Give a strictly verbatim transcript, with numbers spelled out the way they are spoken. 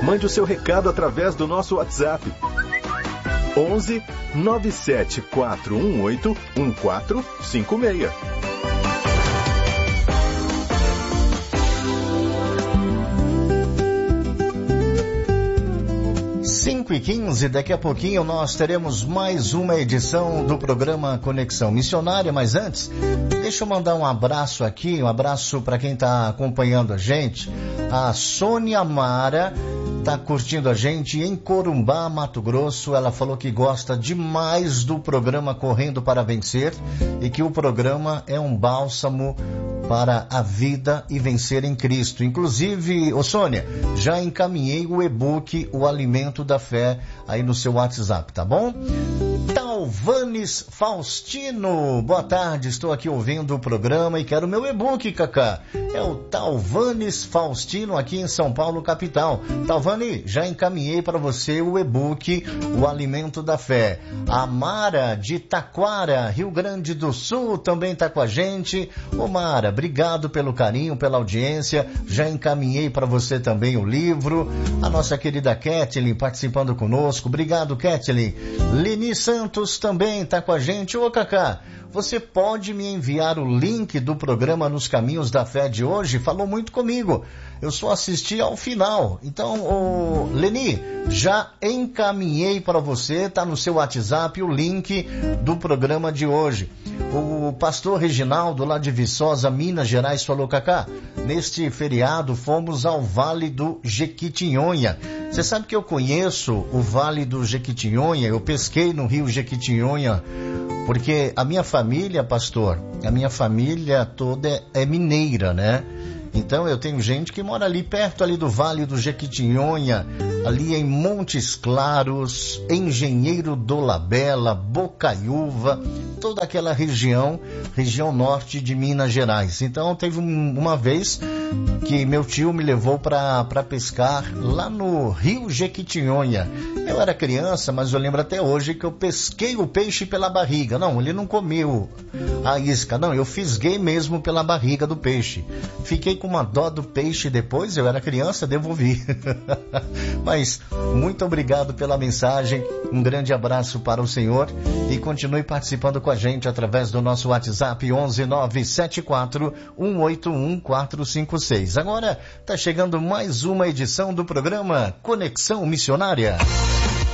Mande o seu recado através do nosso WhatsApp. onze nove sete quatro um oito um quatro cinco seis. cinco e quinze, daqui a pouquinho nós teremos mais uma edição do programa Conexão Missionária, mas antes, deixa eu mandar um abraço aqui, um abraço para quem está acompanhando a gente. A Sônia Mara está curtindo a gente em Corumbá, Mato Grosso. Ela falou que gosta demais do programa Correndo para Vencer e que o programa é um bálsamo para a vida e vencer em Cristo. Inclusive, ô Sônia, já encaminhei o e-book O Alimento da Fé aí no seu WhatsApp, tá bom? Talvanes Faustino, boa tarde, estou aqui ouvindo o programa e quero meu e-book, Cacá. É o Talvanes Faustino aqui em São Paulo, capital. Talvani, já encaminhei para você o e-book O Alimento da Fé. A Mara de Taquara, Rio Grande do Sul, também está com a gente. Ô Mara, obrigado pelo carinho, pela audiência. Já encaminhei para você também o livro. A nossa querida Kathleen participando conosco. Obrigado, Kathleen. Leni Santos também está com a gente. Ô Cacá, você pode me enviar o link do programa Nos Caminhos da Fé de hoje? Falou muito comigo. Eu só assisti ao final. Então, ô, Leni, já encaminhei para você, tá no seu WhatsApp, o link do programa de hoje. O pastor Reginaldo, lá de Viçosa, Minas Gerais, falou, Cacá, neste feriado fomos ao Vale do Jequitinhonha. Você sabe que eu conheço o Vale do Jequitinhonha, eu pesquei no rio Jequitinhonha, porque a minha família, pastor, a minha família toda é, é mineira, né? Então eu tenho gente que mora ali perto ali do Vale do Jequitinhonha, ali em Montes Claros, Engenheiro do Labela, Bocaiúva, toda aquela região, região norte de Minas Gerais. Então teve um, uma vez que meu tio me levou para pescar lá no rio Jequitinhonha. Eu era criança, mas eu lembro até hoje que eu pesquei o peixe pela barriga. Não, ele não comeu a isca, não, eu fisguei mesmo pela barriga do peixe. Fiquei com uma dó do peixe depois, eu era criança, devolvi. Mas muito obrigado pela mensagem, um grande abraço para o senhor e continue participando com a gente através do nosso WhatsApp onze nove sete quatro um oito um quatro cinco seis. Agora está chegando mais uma edição do programa Conexão Missionária.